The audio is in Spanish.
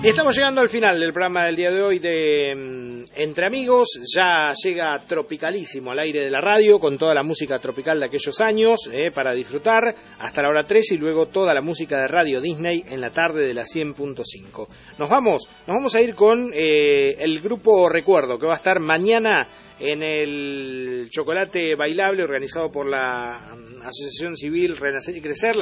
Estamos llegando al final del programa del día de hoy de Entre Amigos. Ya llega Tropicalísimo al aire de la radio con toda la música tropical de aquellos años para disfrutar hasta la hora 3 y luego toda la música de Radio Disney en la tarde de la 100.5. Nos vamos a ir con el grupo Recuerdo, que va a estar mañana en el Chocolate Bailable organizado por la Asociación Civil Renacer y Crecer.